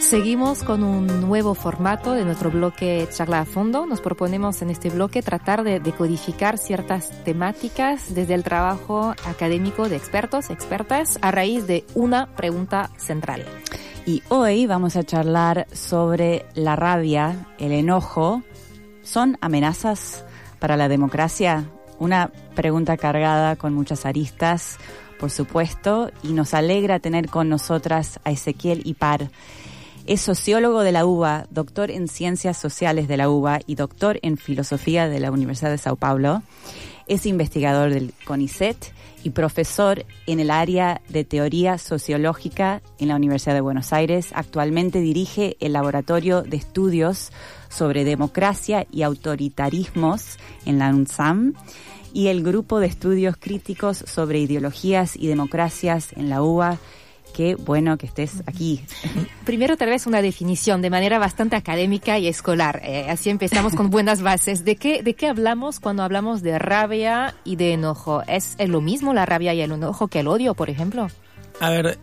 Seguimos con un nuevo formato de nuestro bloque Charla a Fondo. Nos proponemos en este bloque tratar de decodificar ciertas temáticas desde el trabajo académico de expertos, expertas, a raíz de una pregunta central. Y hoy vamos a charlar sobre la rabia, el enojo. ¿Son amenazas para la democracia? Una pregunta cargada con muchas aristas, por supuesto, y nos alegra tener con nosotras a Ezequiel Ipar. Es sociólogo de la UBA, doctor en Ciencias Sociales de la UBA y doctor en Filosofía de la Universidad de Sao Paulo. Es investigador del CONICET y profesor en el área de Teoría Sociológica en la Universidad de Buenos Aires. Actualmente dirige el Laboratorio de Estudios sobre Democracia y Autoritarismos en la UNSAM y el Grupo de Estudios Críticos sobre Ideologías y Democracias en la UBA. Qué bueno que estés aquí. Primero, tal vez una definición de manera bastante académica y escolar. Así empezamos con buenas bases. ¿De qué hablamos cuando hablamos de rabia y de enojo? ¿Es lo mismo la rabia y el enojo que el odio, por ejemplo? A ver,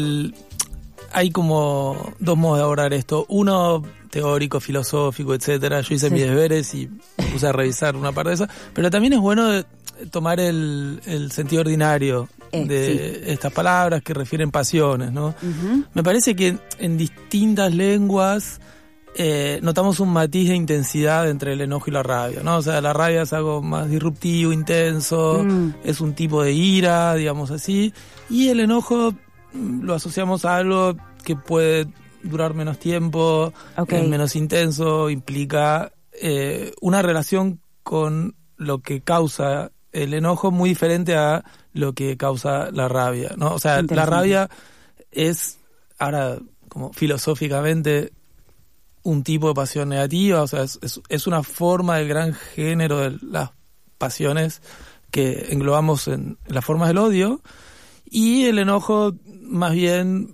hay como dos modos de abordar esto. Uno teórico, filosófico, etcétera. Yo hice mis deberes y me puse a revisar una parte de eso. Pero también es bueno tomar el sentido ordinario de estas palabras que refieren pasiones, ¿no? Uh-huh. Me parece que en distintas lenguas notamos un matiz de intensidad entre el enojo y la rabia, ¿no? O sea, la rabia es algo más disruptivo, intenso, es un tipo de ira, digamos así, y el enojo lo asociamos a algo que puede durar menos tiempo, es menos intenso, implica una relación con lo que causa el enojo muy diferente a lo que causa la rabia, ¿no? O sea, la rabia es, ahora como filosóficamente, un tipo de pasión negativa, o sea, es una forma del gran género de las pasiones que englobamos en las formas del odio, y el enojo más bien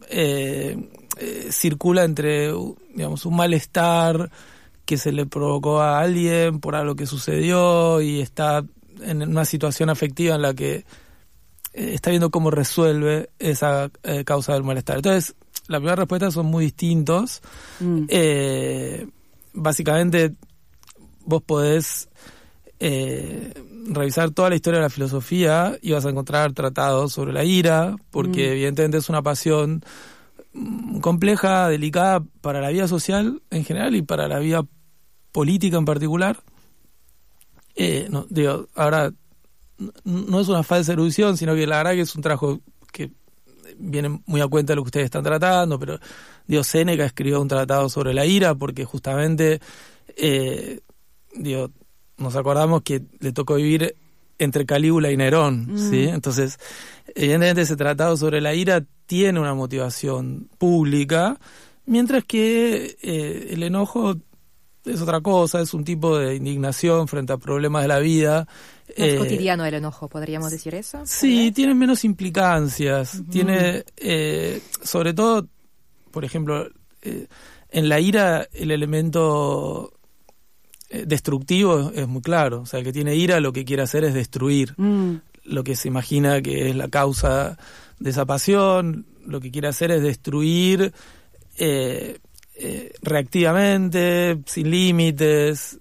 circula entre, digamos, un malestar que se le provocó a alguien por algo que sucedió y está en una situación afectiva en la que está viendo cómo resuelve esa causa del malestar. Entonces, la primera respuesta son muy distintos. Básicamente, vos podés revisar toda la historia de la filosofía y vas a encontrar tratados sobre la ira, porque evidentemente es una pasión compleja, delicada para la vida social en general y para la vida política en particular. Ahora no es una falsa erudición, sino que la verdad que es un trabajo que viene muy a cuenta de lo que ustedes están tratando, pero Séneca escribió un tratado sobre la ira porque justamente nos acordamos que le tocó vivir entre Calígula y Nerón, ¿sí? Entonces, evidentemente ese tratado sobre la ira tiene una motivación pública, mientras que el enojo es otra cosa, es un tipo de indignación frente a problemas de la vida. Más cotidiano el enojo, ¿podríamos decir eso? Sí, tiene menos implicancias. Tiene, sobre todo, por ejemplo, en la ira el elemento destructivo es muy claro. O sea, el que tiene ira lo que quiere hacer es destruir. Lo que se imagina que es la causa de esa pasión, lo que quiere hacer es destruir reactivamente, sin límites,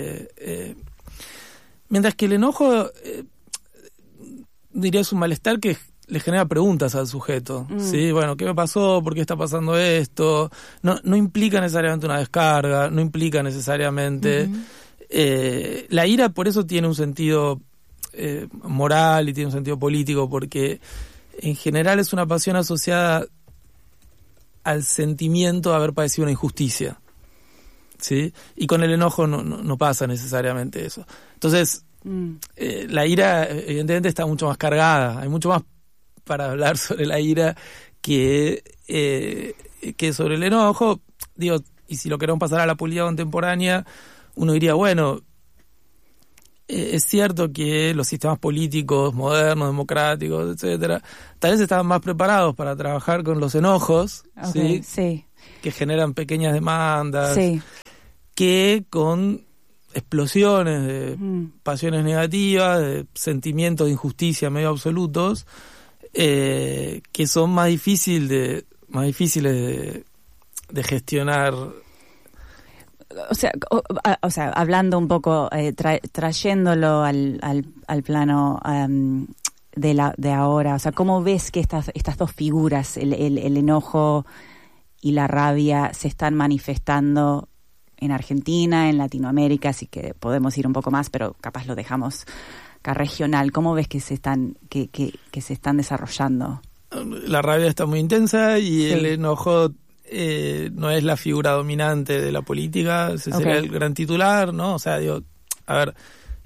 mientras que el enojo diría es un malestar que le genera preguntas al sujeto, ¿sí? Bueno, ¿qué me pasó? ¿Por qué está pasando esto? No implica necesariamente una descarga, no implica necesariamente la ira, por eso tiene un sentido moral y tiene un sentido político, porque en general es una pasión asociada al sentimiento de haber padecido una injusticia, ¿sí? Y con el enojo no pasa necesariamente eso. Entonces, la ira evidentemente está mucho más cargada. Hay mucho más para hablar sobre la ira que sobre el enojo. Y si lo queremos pasar a la política contemporánea, uno diría, bueno, es cierto que los sistemas políticos modernos, democráticos, etcétera, tal vez estaban más preparados para trabajar con los enojos, ¿sí? Que generan pequeñas demandas, que con explosiones de pasiones negativas, de sentimientos de injusticia medio absolutos, que son más difíciles gestionar. O sea, hablando un poco, trayéndolo al plano de ahora, o sea, ¿cómo ves que estas dos figuras, el enojo y la rabia, se están manifestando en Argentina, en Latinoamérica? Así que podemos ir un poco más, pero capaz lo dejamos acá regional. ¿Cómo ves que se están desarrollando? La rabia está muy intensa y sí. El enojo no es la figura dominante de la política, ese sería el gran titular, ¿no? O sea, digo, a ver,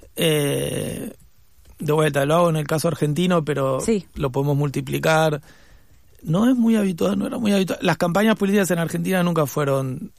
de vuelta, lo hago en el caso argentino, pero lo podemos multiplicar. No era muy habitual. Las campañas políticas en Argentina nunca fueron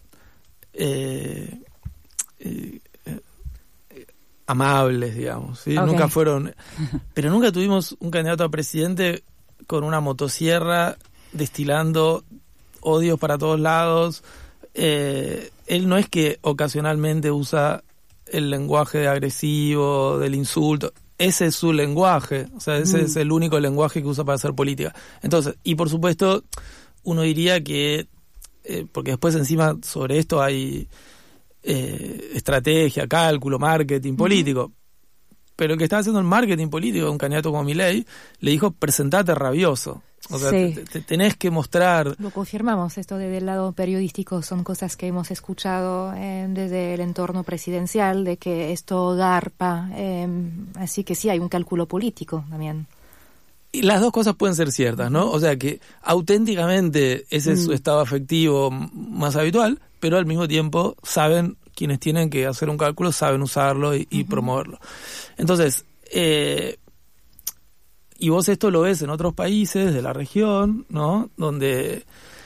amables, digamos, ¿sí? Nunca fueron, pero nunca tuvimos un candidato a presidente con una motosierra destilando odios para todos lados. Él no es que ocasionalmente usa el lenguaje agresivo, del insulto. Ese es su lenguaje, o sea, ese es el único lenguaje que usa para hacer política. Entonces, y por supuesto, uno diría que, porque después encima sobre esto hay estrategia, cálculo, marketing político, pero el que estaba haciendo el marketing político, un candidato como Milei, le dijo, presentate rabioso. O sea, tenés que mostrar... Lo confirmamos, esto desde el lado periodístico, son cosas que hemos escuchado desde el entorno presidencial, de que esto garpa, así que sí, hay un cálculo político también. Y las dos cosas pueden ser ciertas, ¿no? O sea, que auténticamente ese es su estado afectivo más habitual, pero al mismo tiempo saben, quienes tienen que hacer un cálculo, saben usarlo y promoverlo. Entonces, y vos esto lo ves en otros países de la región, ¿no? Donde,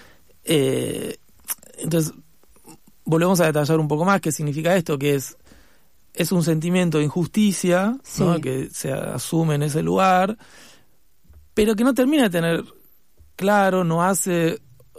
entonces, volvemos a detallar un poco más qué significa esto, que es un sentimiento de injusticia, ¿no? Que se asume en ese lugar, pero que no termina de tener claro, no hace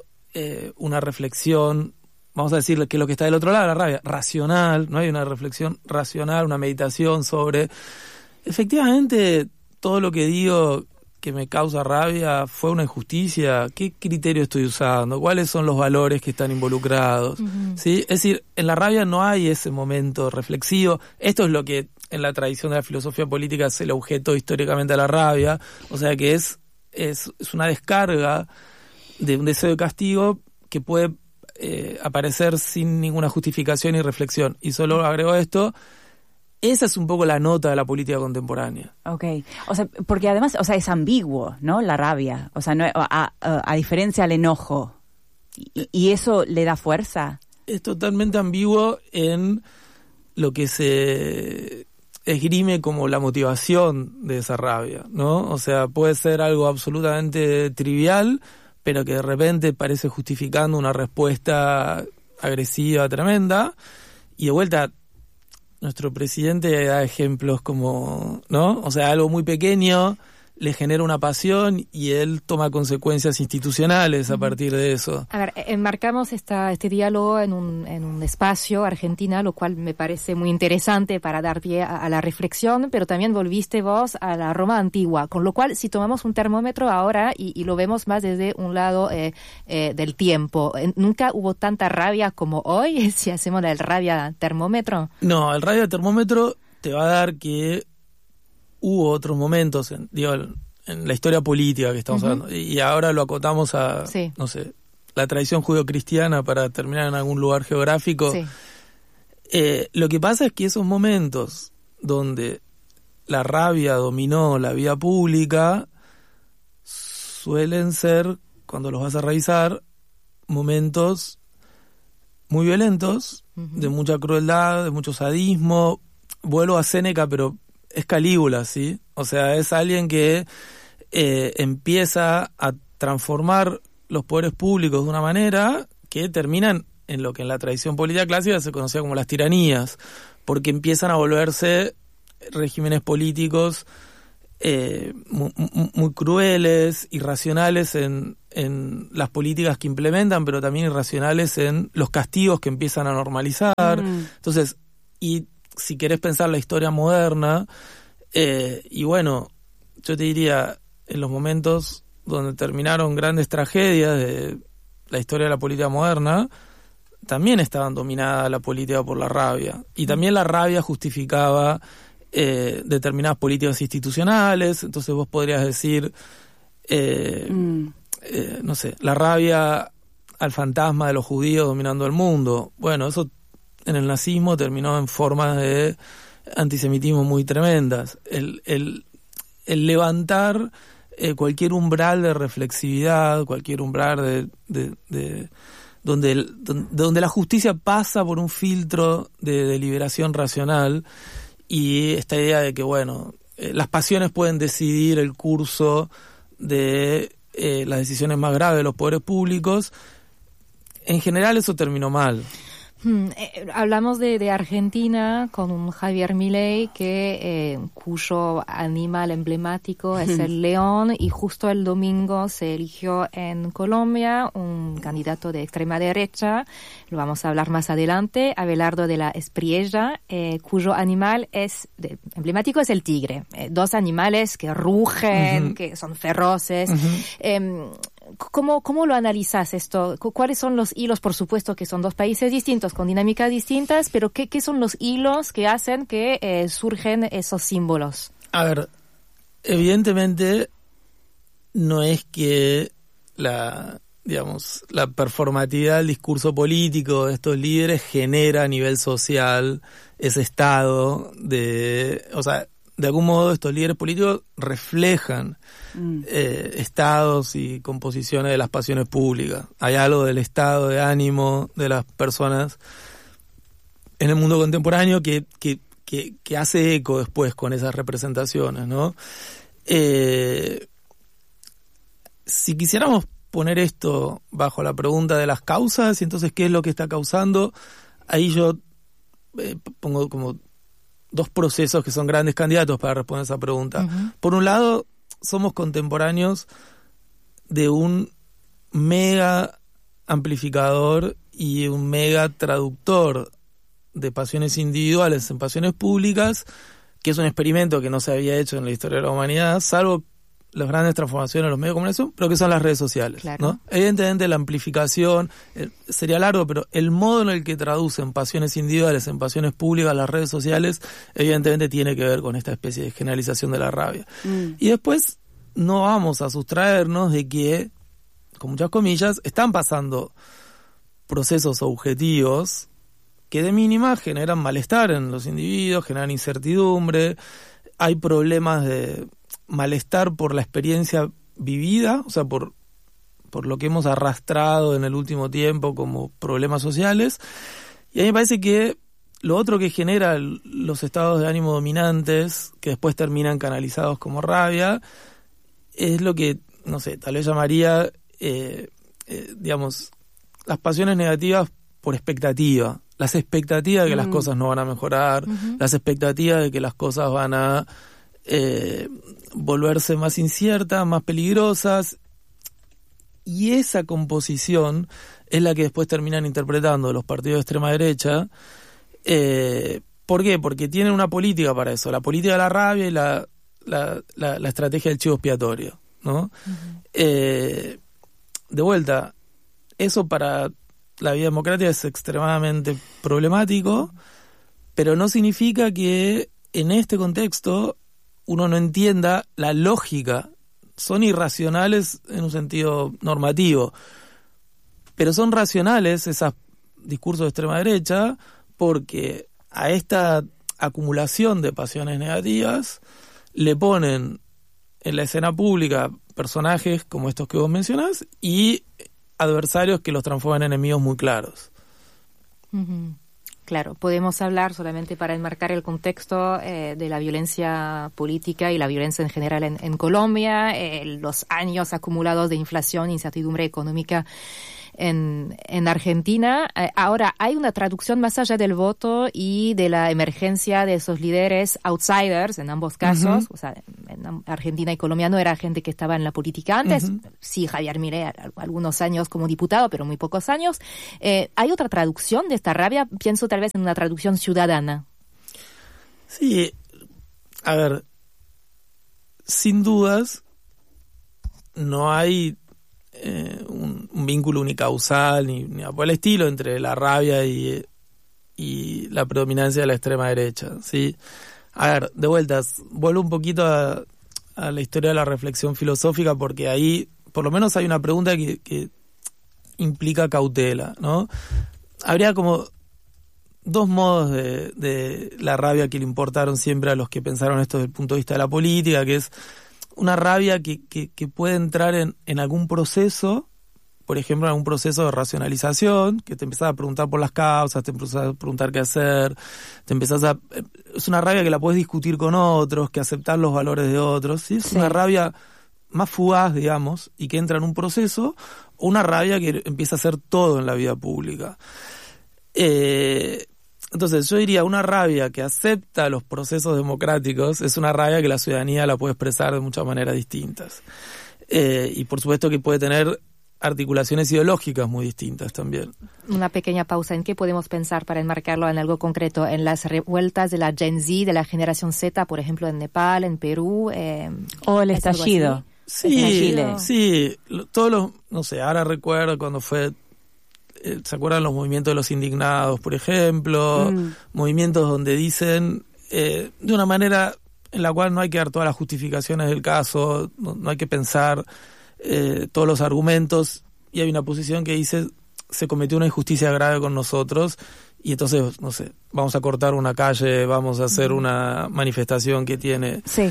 una reflexión, vamos a decir que lo que está del otro lado, la rabia, racional, no hay una reflexión racional, una meditación sobre, efectivamente, todo lo que digo que me causa rabia fue una injusticia, ¿qué criterio estoy usando? ¿Cuáles son los valores que están involucrados? ¿Sí? Es decir, en la rabia no hay ese momento reflexivo. Esto es lo que en la tradición de la filosofía política se le objetó históricamente a la rabia, o sea que es una descarga de un deseo de castigo que puede aparecer sin ninguna justificación y reflexión. Y solo agrego esto, esa es un poco la nota de la política contemporánea. Okay, o sea, porque además, o sea, es ambiguo, ¿no? La rabia, o sea, no, a diferencia al enojo, y eso le da fuerza. Es totalmente ambiguo en lo que se esgrime como la motivación de esa rabia, ¿no? O sea, puede ser algo absolutamente trivial, pero que de repente parece justificando una respuesta agresiva tremenda, y de vuelta nuestro presidente da ejemplos como, ¿no? O sea, algo muy pequeño le genera una pasión y él toma consecuencias institucionales a partir de eso. A ver, enmarcamos este diálogo en un espacio Argentina, lo cual me parece muy interesante para dar pie a la reflexión, pero también volviste vos a la Roma antigua, con lo cual si tomamos un termómetro ahora y lo vemos más desde un lado del tiempo, ¿nunca hubo tanta rabia como hoy si hacemos el rabia termómetro? No, el rabia termómetro te va a dar que hubo otros momentos en la historia política que estamos hablando, y ahora lo acotamos a, no sé, la tradición judeocristiana para terminar en algún lugar geográfico. Sí. Lo que pasa es que esos momentos donde la rabia dominó la vida pública suelen ser, cuando los vas a revisar, momentos muy violentos, de mucha crueldad, de mucho sadismo. Vuelvo a Séneca, pero es Calígula, ¿sí? O sea, es alguien que empieza a transformar los poderes públicos de una manera que terminan en lo que en la tradición política clásica se conocía como las tiranías, porque empiezan a volverse regímenes políticos muy crueles, irracionales en las políticas que implementan, pero también irracionales en los castigos que empiezan a normalizar. Entonces, y si querés pensar la historia moderna, y bueno, yo te diría, en los momentos donde terminaron grandes tragedias la historia de la política moderna, también estaban dominada la política por la rabia. Y también la rabia justificaba determinadas políticas institucionales. Entonces vos podrías decir, no sé, la rabia al fantasma de los judíos dominando el mundo. Bueno, eso en el nazismo terminó en formas de antisemitismo muy tremendas. El levantar cualquier umbral de reflexividad, cualquier umbral de donde la justicia pasa por un filtro de deliberación racional, y esta idea de que, bueno, las pasiones pueden decidir el curso de las decisiones más graves de los poderes públicos, en general eso terminó mal. Hablamos de Argentina con un Javier Milei cuyo animal emblemático es el león, y justo el domingo se eligió en Colombia un candidato de extrema derecha, lo vamos a hablar más adelante, Abelardo de la Espriella, cuyo animal emblemático es el tigre. Dos animales que rugen, que son feroces. ¿Cómo lo analizas esto? ¿Cuáles son los hilos? Por supuesto que son dos países distintos, con dinámicas distintas, pero ¿qué son los hilos que hacen que surgen esos símbolos? A ver, evidentemente no es que la performatividad del discurso político de estos líderes genera a nivel social ese estado de algún modo estos líderes políticos reflejan estados y composiciones de las pasiones públicas. Hay algo del estado de ánimo de las personas en el mundo contemporáneo que hace eco después con esas representaciones, ¿no? Si quisiéramos poner esto bajo la pregunta de las causas, y entonces qué es lo que está causando, ahí yo pongo como dos procesos que son grandes candidatos para responder esa pregunta. Por un lado, somos contemporáneos de un mega amplificador y un mega traductor de pasiones individuales en pasiones públicas, que es un experimento que no se había hecho en la historia de la humanidad, salvo las grandes transformaciones de los medios de comunicación, pero que son las redes sociales, claro, ¿no? Evidentemente la amplificación sería largo, pero el modo en el que traducen pasiones individuales en pasiones públicas las redes sociales, evidentemente tiene que ver con esta especie de generalización de la rabia. Y después no vamos a sustraernos de que, con muchas comillas, están pasando procesos objetivos que de mínima generan malestar en los individuos, generan incertidumbre, hay problemas de malestar por la experiencia vivida, o sea, por lo que hemos arrastrado en el último tiempo como problemas sociales. Y a mí me parece que lo otro que genera los estados de ánimo dominantes, que después terminan canalizados como rabia, es lo que, no sé, tal vez llamaría, las pasiones negativas por expectativa. Las expectativas de que las cosas no van a mejorar, las expectativas de que las cosas van a volverse más inciertas, más peligrosas, y esa composición es la que después terminan interpretando los partidos de extrema derecha. ¿Por qué? Porque tienen una política para eso, la política de la rabia y la estrategia del chivo expiatorio, ¿no? De vuelta, eso para la vida democrática es extremadamente problemático, pero no significa que en este contexto uno no entienda la lógica. Son irracionales en un sentido normativo, pero son racionales esos discursos de extrema derecha porque a esta acumulación de pasiones negativas le ponen en la escena pública personajes como estos que vos mencionás y adversarios que los transforman en enemigos muy claros. Claro, podemos hablar, solamente para enmarcar el contexto, de la violencia política y la violencia en general en Colombia, los años acumulados de inflación, incertidumbre económica en Argentina. Ahora, hay una traducción más allá del voto y de la emergencia de esos líderes outsiders en ambos casos. O sea, en Argentina y Colombia no era gente que estaba en la política antes. Sí, Javier Milei algunos años como diputado, pero muy pocos años. ¿Hay otra traducción de esta rabia? Pienso tal vez en una traducción ciudadana. Sí, a ver, sin dudas no hay un vínculo unicausal ni por el estilo entre la rabia y la predominancia de la extrema derecha, ¿sí? A ver, de vueltas, vuelvo un poquito a la historia de la reflexión filosófica, porque ahí por lo menos hay una pregunta que implica cautela, ¿no? Habría como dos modos de la rabia que le importaron siempre a los que pensaron esto desde el punto de vista de la política, que es una rabia que puede entrar en algún proceso, por ejemplo, en algún proceso de racionalización, que te empezás a preguntar por las causas, te empezás a preguntar qué hacer, es una rabia que la puedes discutir con otros, que aceptar los valores de otros, ¿sí? Es una rabia más fugaz, digamos, y que entra en un proceso, o una rabia que empieza a hacer todo en la vida pública. Entonces yo diría, una rabia que acepta los procesos democráticos es una rabia que la ciudadanía la puede expresar de muchas maneras distintas. Y por supuesto que puede tener articulaciones ideológicas muy distintas también. Una pequeña pausa. ¿En qué podemos pensar para enmarcarlo en algo concreto? ¿En las revueltas de la Gen Z, de la generación Z, por ejemplo, en Nepal, en Perú? ¿O el estallido? Sí, todos los, no sé, ahora recuerdo cuando fue, ¿se acuerdan los movimientos de los indignados, por ejemplo? Movimientos donde dicen, de una manera en la cual no hay que dar todas las justificaciones del caso, no hay que pensar todos los argumentos, y hay una posición que dice, se cometió una injusticia grave con nosotros, y entonces, no sé, vamos a cortar una calle, vamos a hacer una manifestación que tiene... Sí.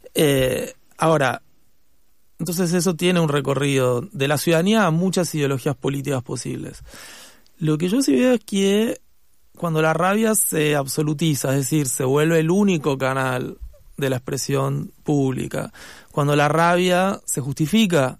Ahora, entonces eso tiene un recorrido de la ciudadanía a muchas ideologías políticas posibles. Lo que yo sí veo es que cuando la rabia se absolutiza, es decir, se vuelve el único canal de la expresión pública, cuando la rabia se justifica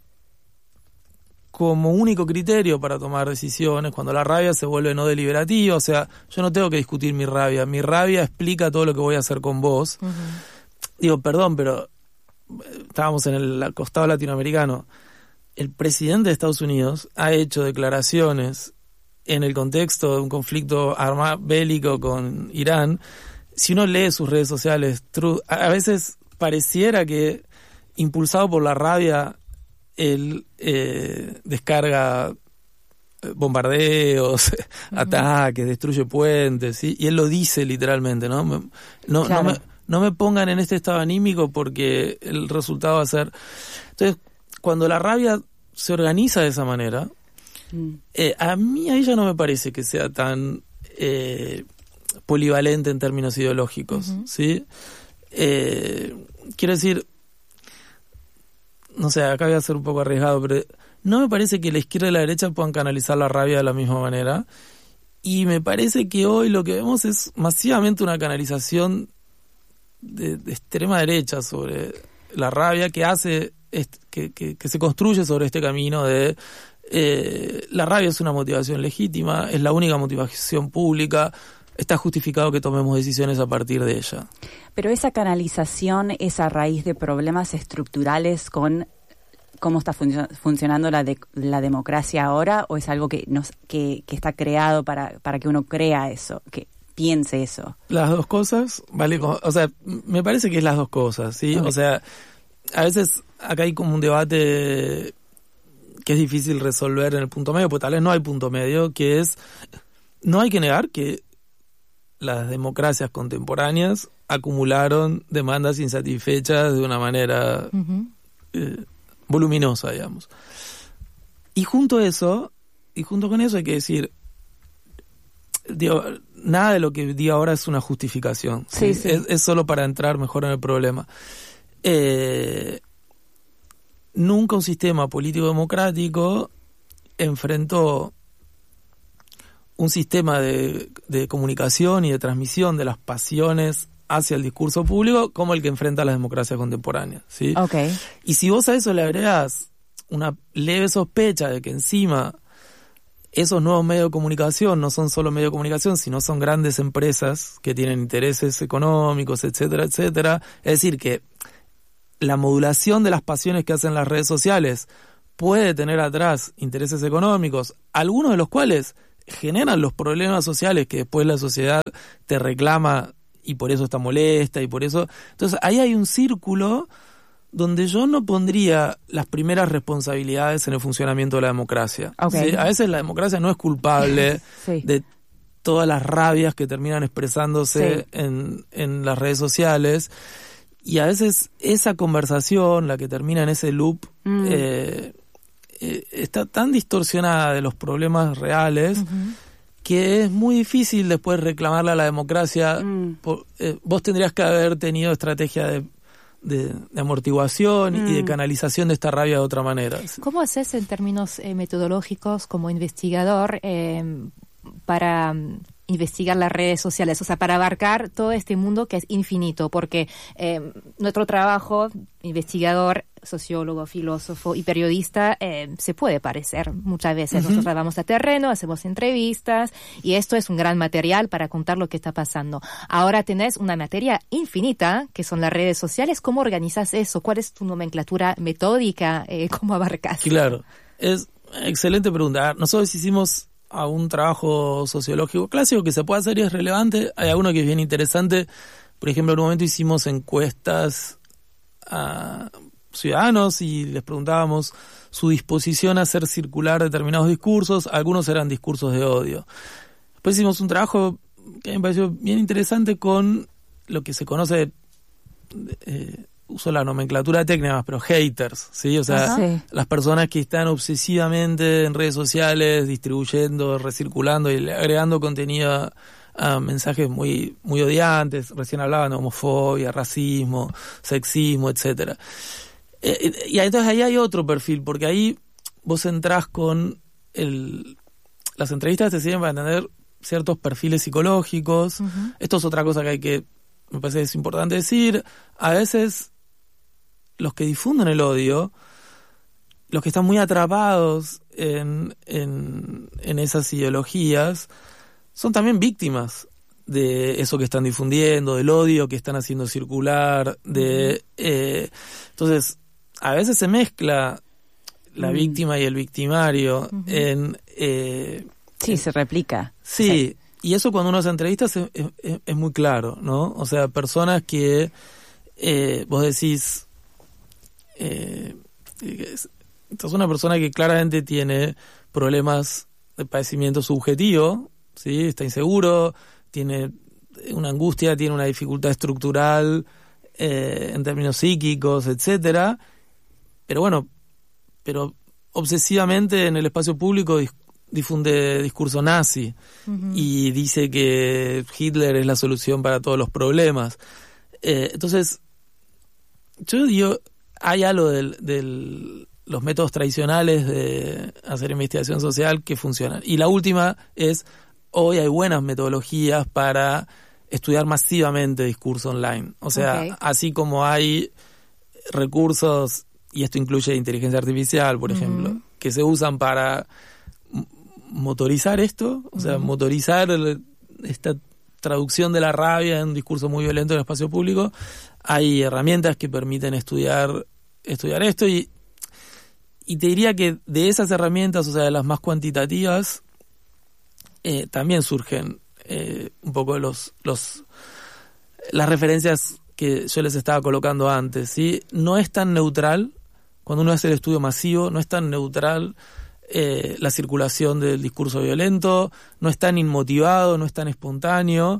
como único criterio para tomar decisiones, cuando la rabia se vuelve no deliberativa, o sea, yo no tengo que discutir mi rabia explica todo lo que voy a hacer con vos. Digo, perdón, pero estábamos en el costado latinoamericano, el presidente de Estados Unidos ha hecho declaraciones en el contexto de un conflicto bélico con Irán. Si uno lee sus redes sociales, a veces pareciera que, impulsado por la rabia, él descarga bombardeos, ataques, destruye puentes, ¿sí? Y él lo dice literalmente, ¿no? No me pongan en este estado anímico porque el resultado va a ser... Entonces, cuando la rabia se organiza de esa manera, a ella no me parece que sea tan polivalente en términos ideológicos, ¿sí? Quiero decir, no sé, acá voy a ser un poco arriesgado, pero no me parece que la izquierda y la derecha puedan canalizar la rabia de la misma manera, y me parece que hoy lo que vemos es masivamente una canalización de extrema derecha sobre la rabia que hace que se construye sobre este camino de la rabia es una motivación legítima, es la única motivación pública, está justificado que tomemos decisiones a partir de ella. Pero esa canalización es a raíz de problemas estructurales con cómo está funcionando la democracia ahora, o es algo que está creado para que uno crea eso, que piense eso. Las dos cosas, ¿vale? O sea, me parece que es las dos cosas, ¿sí? Okay. O sea, a veces acá hay como un debate que es difícil resolver en el punto medio, porque tal vez no hay punto medio, que es, no hay que negar que las democracias contemporáneas acumularon demandas insatisfechas de una manera voluminosa, digamos. Y junto con eso hay que decir, digo, nada de lo que diga ahora es una justificación. ¿Sí? Sí. Es solo para entrar mejor en el problema. Nunca un sistema político democrático enfrentó un sistema de comunicación y de transmisión de las pasiones hacia el discurso público como el que enfrenta las democracias contemporáneas, ¿sí? Okay. Y si vos a eso le agregás una leve sospecha de que encima esos nuevos medios de comunicación no son solo medios de comunicación, sino son grandes empresas que tienen intereses económicos, etcétera, etcétera. Es decir, que la modulación de las pasiones que hacen las redes sociales puede tener atrás intereses económicos, algunos de los cuales generan los problemas sociales que después la sociedad te reclama y por eso está molesta y por eso... Entonces ahí hay un círculo donde yo no pondría las primeras responsabilidades en el funcionamiento de la democracia. Okay. ¿Sí? A veces la democracia no es culpable sí. de todas las rabias que terminan expresándose sí. en las redes sociales, y a veces esa conversación, la que termina en ese loop, está tan distorsionada de los problemas reales que es muy difícil después reclamarle a la democracia. Vos tendrías que haber tenido estrategia de amortiguación y de canalización de esta rabia de otra manera. ¿Cómo haces en términos metodológicos como investigador para investigar las redes sociales, o sea, para abarcar todo este mundo que es infinito? Porque nuestro trabajo, investigador, sociólogo, filósofo y periodista, se puede parecer muchas veces. Nosotros vamos a terreno, hacemos entrevistas, y esto es un gran material para contar lo que está pasando. Ahora tenés una materia infinita, que son las redes sociales. ¿Cómo organizas eso? ¿Cuál es tu nomenclatura metódica? ¿Cómo abarcas? Claro, es excelente pregunta. Nosotros hicimos a un trabajo sociológico clásico que se puede hacer y es relevante. Hay alguno que es bien interesante. Por ejemplo, en un momento hicimos encuestas a ciudadanos y les preguntábamos su disposición a hacer circular determinados discursos. Algunos eran discursos de odio. Después hicimos un trabajo que me pareció bien interesante con lo que se conoce, uso la nomenclatura técnica, pero haters, ¿sí? O sea, las personas que están obsesivamente en redes sociales distribuyendo, recirculando y agregando contenido a mensajes muy muy odiantes. Recién hablaban de homofobia, racismo, sexismo, etcétera. Y entonces ahí hay otro perfil, porque ahí vos entrás con las entrevistas te sirven para entender ciertos perfiles psicológicos. Esto es otra cosa que me parece que es importante decir. A veces los que difunden el odio, los que están muy atrapados en esas ideologías, son también víctimas de eso que están difundiendo, del odio que están haciendo circular, entonces a veces se mezcla la víctima y el victimario se replica. Sí, y eso cuando uno hace entrevistas es muy claro, ¿no? O sea, personas que vos decís, esta es una persona que claramente tiene problemas de padecimiento subjetivo, ¿sí? Está inseguro, tiene una angustia, tiene una dificultad estructural en términos psíquicos, etcétera. Pero obsesivamente en el espacio público difunde discurso nazi y dice que Hitler es la solución para todos los problemas. Entonces, yo digo, hay algo de los métodos tradicionales de hacer investigación social que funcionan. Y la última es, hoy hay buenas metodologías para estudiar masivamente discurso online. O sea, así como hay recursos, y esto incluye inteligencia artificial, por ejemplo, que se usan para motorizar esto, o sea, motorizar esta traducción de la rabia en un discurso muy violento en el espacio público. Hay herramientas que permiten estudiar esto, y te diría que de esas herramientas, o sea, de las más cuantitativas, también surgen un poco las referencias que yo les estaba colocando antes, ¿sí? No es tan neutral, cuando uno hace el estudio masivo, no es tan neutral la circulación del discurso violento, no es tan inmotivado, no es tan espontáneo,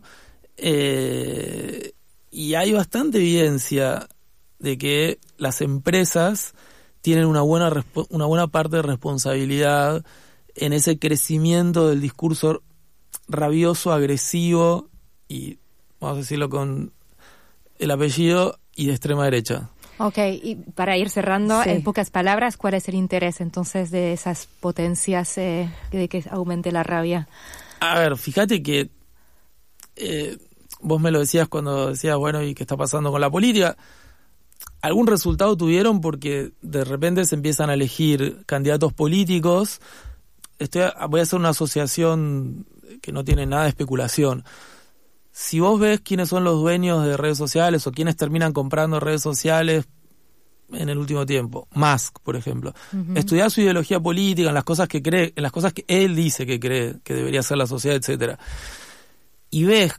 y hay bastante evidencia de que las empresas tienen una buena parte de responsabilidad en ese crecimiento del discurso rabioso, agresivo y, vamos a decirlo con el apellido, y de extrema derecha. Ok, y para ir cerrando, en pocas palabras, ¿cuál es el interés entonces de esas potencias de que aumente la rabia? A ver, fíjate que vos me lo decías cuando decías, bueno, ¿y qué está pasando con la política? Algún resultado tuvieron porque de repente se empiezan a elegir candidatos políticos. Voy a hacer una asociación que no tiene nada de especulación. Si vos ves quiénes son los dueños de redes sociales o quiénes terminan comprando redes sociales en el último tiempo, Musk, por ejemplo, estudiar su ideología política, en las cosas que cree, en las cosas que él dice que cree que debería ser la sociedad, etcétera, y ves